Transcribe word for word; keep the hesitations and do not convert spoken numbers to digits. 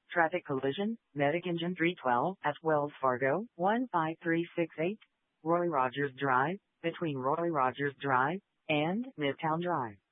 Traffic collision, Medic Engine three twelve at Wells Fargo, one five three six eight, Roy Rogers Drive, between Roy Rogers Drive and Midtown Drive.